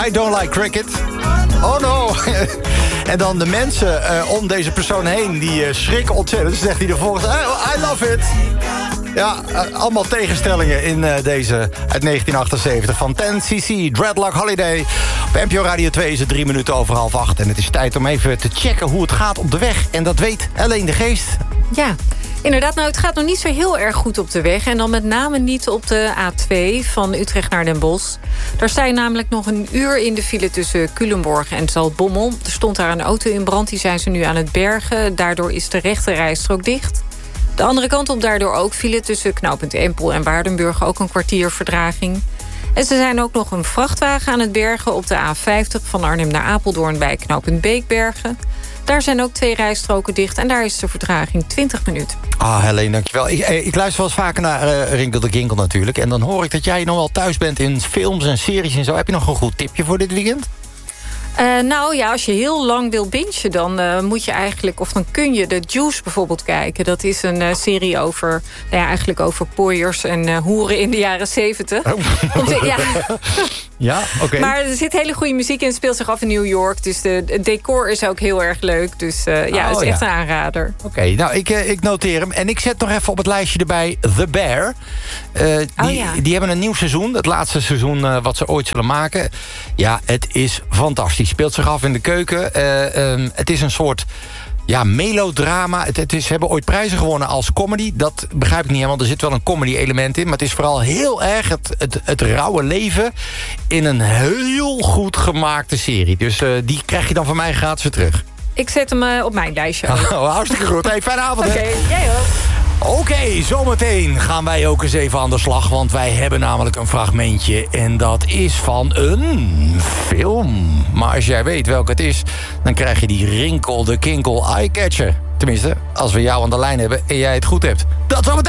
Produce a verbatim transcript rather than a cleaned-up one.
I don't like cricket. Oh no. En dan de mensen uh, om deze persoon heen, die uh, schrikken ontzettend. Dus zegt hij er volgens, I love it. Ja, uh, allemaal tegenstellingen in uh, deze uit negentien achtenzeventig van ten C C, Dreadlock Holiday. Op N P O Radio twee is het drie minuten over half acht. En het is tijd om even te checken hoe het gaat op de weg. En dat weet Helene de Geest. Ja, inderdaad. Nou, het gaat nog niet zo heel erg goed op de weg. En dan met name niet op de A twee van Utrecht naar Den Bosch. Daar sta je namelijk nog een uur in de file tussen Culemborg en Zaltbommel. Er stond daar een auto in brand, die zijn ze nu aan het bergen. Daardoor is de rechte rijstrook dicht. De andere kant op daardoor ook file tussen knooppunt Empel en Waardenburg. Ook een kwartier vertraging. En ze zijn ook nog een vrachtwagen aan het bergen op de A vijftig van Arnhem naar Apeldoorn bij knooppunt Beekbergen. Daar zijn ook twee rijstroken dicht en daar is de vertraging twintig minuten. Ah, Helene, dankjewel. Ik, ik luister wel eens vaker naar uh, Rinkel de Ginkel natuurlijk. En dan hoor ik dat jij nog wel thuis bent in films en series en zo. Heb je nog een goed tipje voor dit weekend? Uh, nou ja, als je heel lang wil bingen, dan uh, moet je eigenlijk, of dan kun je de Juice bijvoorbeeld kijken. Dat is een uh, serie over, nou ja, eigenlijk over pooiers en uh, hoeren in de jaren zeventig. Oh. Ja, ja oké. Okay. Maar er zit hele goede muziek in, het speelt zich af in New York. Dus de, het decor is ook heel erg leuk. Dus uh, ja, oh, het is echt ja. een aanrader. Oké, okay, nou, ik, uh, ik noteer hem. En ik zet nog even op het lijstje erbij The Bear. Uh, die, oh, ja. die hebben een nieuw seizoen. Het laatste seizoen uh, wat ze ooit zullen maken. Ja, het is fantastisch. Speelt zich af in de keuken. Uh, um, het is een soort ja, melodrama. Het, het is, ze hebben ooit prijzen gewonnen als comedy. Dat begrijp ik niet helemaal. Er zit wel een comedy element in. Maar het is vooral heel erg het, het, het rauwe leven in een heel goed gemaakte serie. Dus uh, die krijg je dan van mij gratis weer terug. Ik zet hem uh, op mijn lijstje. Oh, hartstikke goed. Hey, fijne avond. Oké, okay, jij ook. Oké, okay, zometeen gaan wij ook eens even aan de slag. Want wij hebben namelijk een fragmentje. En dat is van een film. Maar als jij weet welke het is, dan krijg je die Rinkel de Kinkel eyecatcher. Tenminste, als we jou aan de lijn hebben en jij het goed hebt. Dat zometeen.